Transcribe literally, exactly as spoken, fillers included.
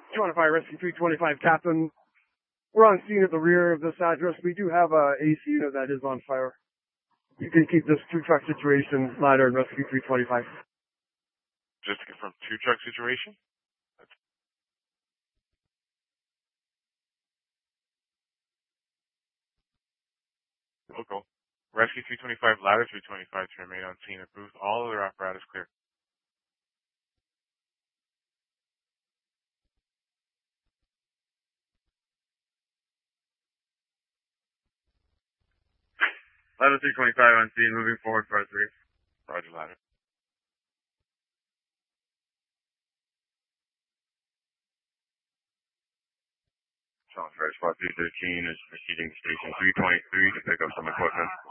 twenty-five Rescue three twenty-five, Captain. We're on scene at the rear of this address. We do have a A C unit that is on fire. You can keep this two-truck situation, ladder, and Rescue three twenty-five. Just to confirm, two-truck situation? Local. Rescue three twenty-five, ladder three twenty-five to remain on scene. Approved. All other apparatus clear. Ladder three twenty-five on scene, moving forward for our three. Roger, ladder. Sean Fresh, Squad three thirteen is proceeding to station three twenty-three to pick up some equipment.